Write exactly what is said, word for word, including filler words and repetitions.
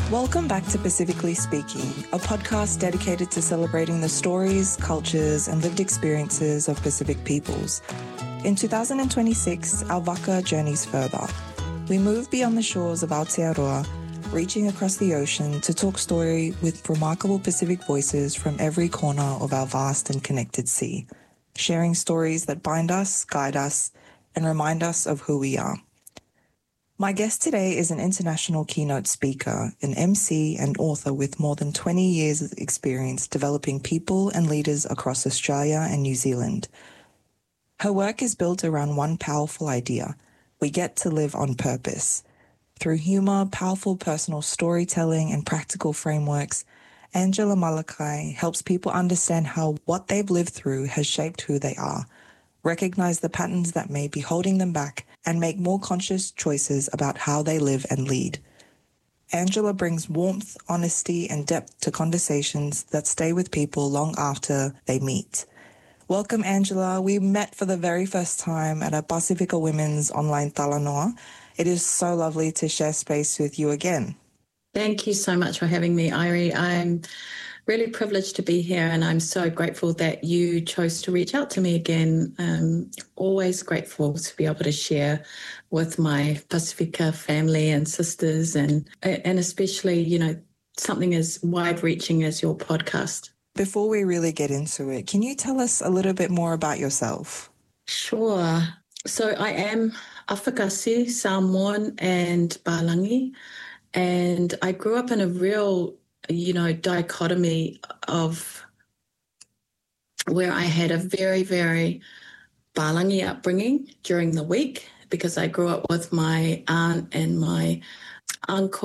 Welcome back to Pacifically Speaking, a podcast dedicated to celebrating the stories, cultures, and lived experiences of Pacific peoples. In two thousand twenty-six, our Waka journeys further. We move beyond the shores of Aotearoa, reaching across the ocean to talk story with remarkable Pacific voices from every corner of our vast and connected sea, sharing stories that bind us, guide us, and remind us of who we are. My guest today is an international keynote speaker, an M C and author with more than twenty years of experience developing people and leaders across Australia and New Zealand. Her work is built around one powerful idea: we get to live on purpose. Through humour, powerful personal storytelling, and practical frameworks, Angela Malakai helps people understand how what they've lived through has shaped who they are, recognize the patterns that may be holding them back, and make more conscious choices about how they live and lead. Angela brings warmth, honesty, and depth to conversations that stay with people long after they meet. Welcome, Angela. We met for the very first time at a Pacifica Women's online talanoa. It is so lovely to share space with you again. Thank you so much for having me, Irie. I'm really privileged to be here, and I'm so grateful that you chose to reach out to me again. Um, always grateful to be able to share with my Pacifica family and sisters, and and especially, you know, something as wide-reaching as your podcast. Before we really get into it, can you tell us a little bit more about yourself? Sure. So I am Afakasi, Samoan, and Palangi, and I grew up in a real, you know, dichotomy of where I had a very, very Palangi upbringing during the week because I grew up with my aunt and my uncle